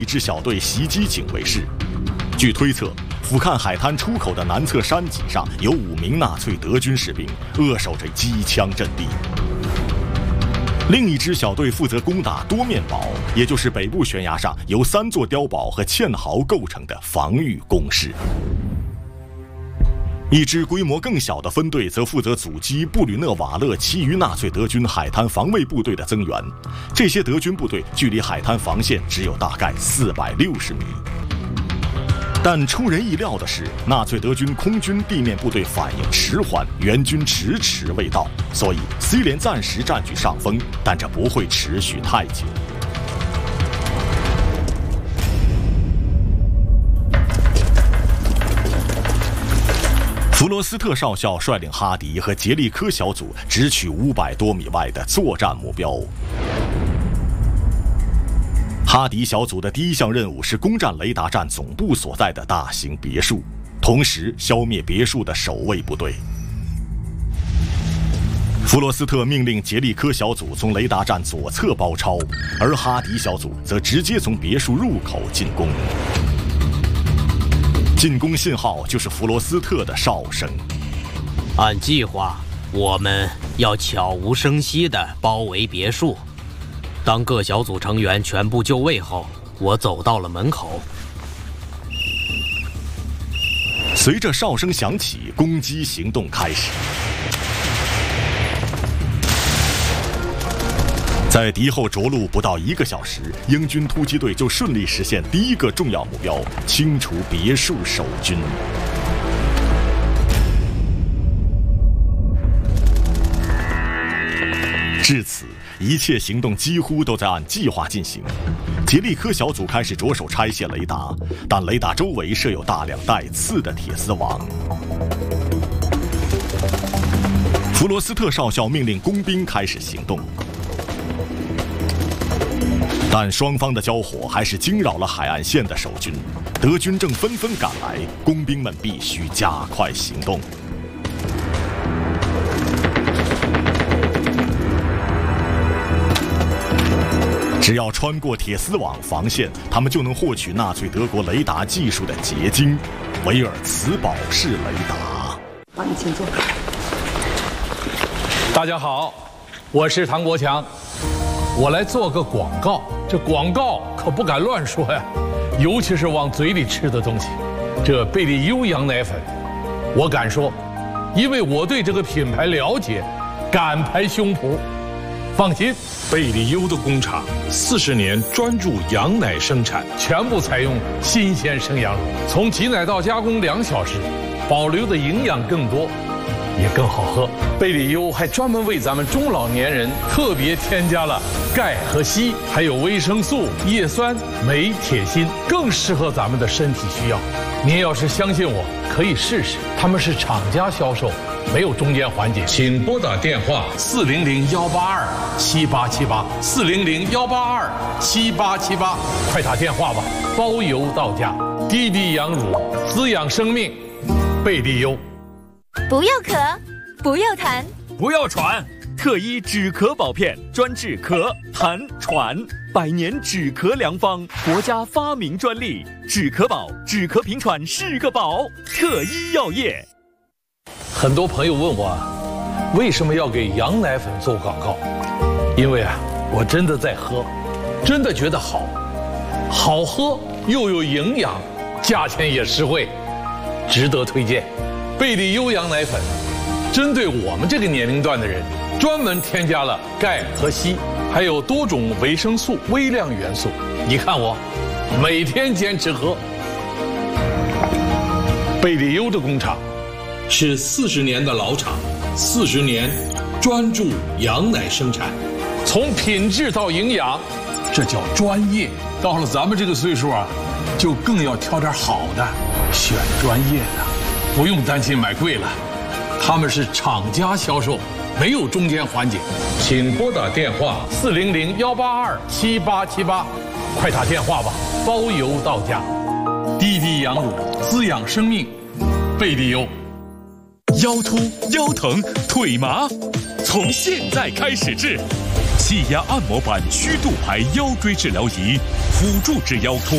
一支小队袭击警卫室。据推测，俯瞰海滩出口的南侧山脊上有5名纳粹德军士兵扼守着机枪阵地。另一支小队负责攻打多面堡，也就是北部悬崖上由3座碉堡和堑壕构成的防御工事。一支规模更小的分队则负责阻击布吕讷瓦勒其余纳粹德军海滩防卫部队的增援。这些德军部队距离海滩防线只有大概460米。但出人意料的是，纳粹德军空军地面部队反应迟缓，援军迟迟未到，所以 C 连暂时占据上风，但这不会持续太久。弗罗斯特少校率领哈迪和杰利科小组直取500多米外的作战目标。哈迪小组的第一项任务是攻占雷达站总部所在的大型别墅，同时消灭别墅的守卫部队。弗罗斯特命令杰利科小组从雷达站左侧包抄，而哈迪小组则直接从别墅入口进攻。进攻信号就是弗罗斯特的哨声。 按计划，我们要悄无声息地包围别墅。当各小组成员全部就位后，我走到了门口。 随着哨声响起，攻击行动开始。在敌后着陆不到1个小时，英军突击队就顺利实现第一个重要目标——清除别墅守军。至此，一切行动几乎都在按计划进行。杰利科小组开始着手拆卸雷达，但雷达周围设有大量带刺的铁丝网。弗罗斯特少校命令工兵开始行动，但双方的交火还是惊扰了海岸线的守军。德军正纷纷赶来，工兵们必须加快行动。只要穿过铁丝网防线，他们就能获取纳粹德国雷达技术的结晶——维尔茨堡式雷达。 帮你请坐。 大家好，我是唐国强，我来做个广告。这广告可不敢乱说呀，尤其是往嘴里吃的东西。这贝利优羊奶粉，我敢说，因为我对这个品牌了解，敢拍胸脯。放心， 贝利优的工厂40年专注羊奶生产， 全部采用新鲜生羊乳，从挤奶到加工2小时，保留的营养更多，也更好喝。贝利优还专门为咱们中老年人特别添加了钙和硒，还有维生素、叶酸、镁、铁、锌，更适合咱们的身体需要。您要是相信我，可以试试。他们是厂家销售，没有中间环节。 请拨打电话 400-182-7878，400-182-7878，快打电话吧，包邮到家。滴滴羊乳，滋养生命，贝利优。 不要咳，不要痰， 不要喘，特医止咳宝片专治咳、痰、喘，100年止咳良方，国家发明专利。止咳宝，止咳平喘是个宝，特医药业。 很多朋友问我，为什么要给羊奶粉做广告？因为我真的在喝，真的觉得好，好喝又有营养，价钱也实惠，值得推荐。贝利优羊奶粉针对我们这个年龄段的人，专门添加了钙和硒，还有多种维生素、微量元素。你看我每天坚持喝。贝利优的工厂是40年的老厂，40年专注羊奶生产， 从品质到营养，这叫专业。到了咱们这个岁数就更要挑点好的，选专业的，不用担心买贵了。他们是厂家销售，没有中间环节。 请拨打电话 400-182-7878，快打电话吧，包邮到家。滴滴羊乳，滋养生命，贝利优。 腰突、腰疼、腿麻，从现在开始治。气压按摩板虚度牌腰椎治疗仪，辅助治腰突。